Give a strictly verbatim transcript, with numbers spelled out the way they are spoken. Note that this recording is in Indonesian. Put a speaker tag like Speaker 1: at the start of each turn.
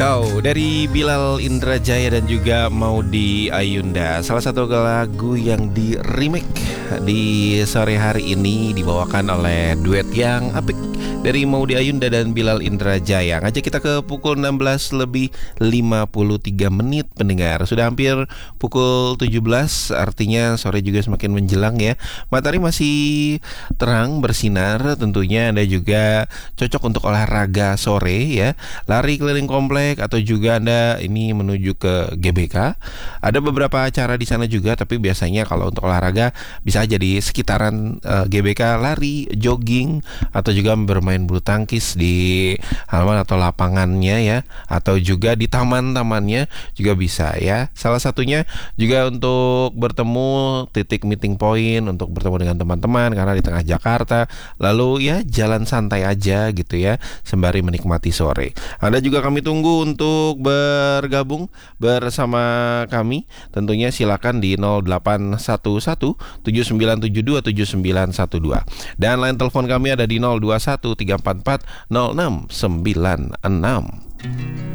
Speaker 1: Oh, dari Bilal Indrajaya dan juga Maudy Ayunda. Salah satu lagu yang di remake di sore hari ini dibawakan oleh duet yang apik dari Maudy Ayunda dan Bilal Indrajaya. Ngajak kita ke pukul enam belas lebih lima puluh tiga menit pendengar. Sudah hampir pukul tujuh belas, artinya sore juga semakin menjelang ya. Matahari masih terang bersinar, tentunya Anda juga cocok untuk olahraga sore ya. Lari keliling komplek atau juga Anda ini menuju ke G B K. Ada beberapa acara di sana juga, tapi biasanya kalau untuk olahraga bisa aja di sekitaran uh, G B K, lari, jogging atau juga bermain bulu tangkis di halaman atau lapangannya ya, atau juga di taman-tamannya juga bisa ya. Salah satunya juga untuk bertemu titik meeting point untuk bertemu dengan teman-teman karena di tengah Jakarta. Lalu ya jalan santai aja gitu ya sembari menikmati sore. Anda juga kami tunggu untuk bergabung bersama kami. Tentunya silakan di nol delapan satu satu tujuh sembilan tujuh dua tujuh sembilan satu dua. Dan line telepon kami ada di nol dua satu tiga empat empat nol enam sembilan enam.